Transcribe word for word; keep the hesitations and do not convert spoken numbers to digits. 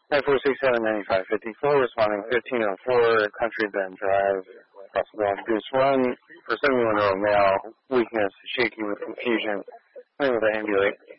nine four six seven nine five five four, responding fifteen oh four, country Bend Drive, possible Goose Run, for seventy-one-year-old male, weakness, shaking with confusion, unable to ambulate.